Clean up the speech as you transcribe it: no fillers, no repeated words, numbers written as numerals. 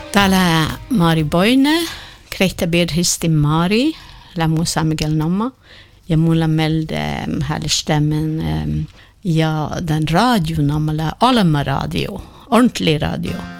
Täällä Mari Boine, Krehtä Birhisti Mari, Lamusa Miguel Namma, ja mulla melde härstämmen ja den radio namala Alma radio, ordentlig radio.